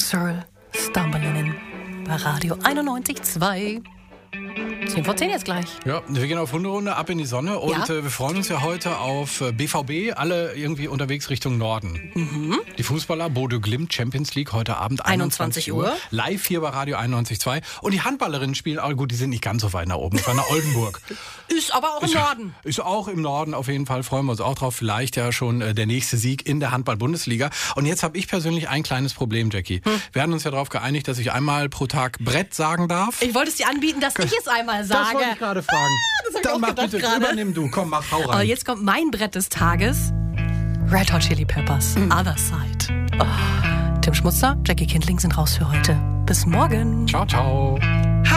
Cyril Stumbling bei Radio 91,2. 10 vor 10 jetzt gleich. Ja, wir gehen auf Hunderunde, ab in die Sonne und wir freuen uns ja heute auf BVB, alle irgendwie unterwegs Richtung Norden. Mhm. Die Fußballer, Bodo Glimt, Champions League, heute Abend 21 Uhr. Live hier bei Radio 91,2. Und die Handballerinnen spielen, aber gut, die sind nicht ganz so weit nach oben, von der Oldenburg. Ist aber auch im Norden. Ist auch im Norden, auf jeden Fall freuen wir uns auch drauf. Vielleicht ja schon der nächste Sieg in der Handball-Bundesliga. Und jetzt habe ich persönlich ein kleines Problem, Jackie. Wir hatten uns ja darauf geeinigt, dass ich einmal pro Tag Brett sagen darf. Ich wollte es dir anbieten, dass ich es einmal sage. Das wollte ich gerade fragen. Dann mach bitte, übernimm du. Komm, mach, hau rein. Aber jetzt kommt mein Brett des Tages. Red Hot Chili Peppers, Other Side. Oh. Tim Schmutzer, Jackie Kindling sind raus für heute. Bis morgen. Ciao, ciao.